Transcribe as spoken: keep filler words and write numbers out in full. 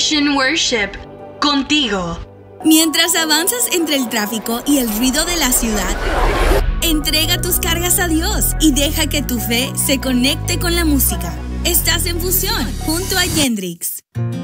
Fusion Worship, contigo. Mientras avanzas entre el tráfico y el ruido de la ciudad, entrega tus cargas a Dios y deja que tu fe se conecte con la música. Estás en Fusión junto a Gendrix.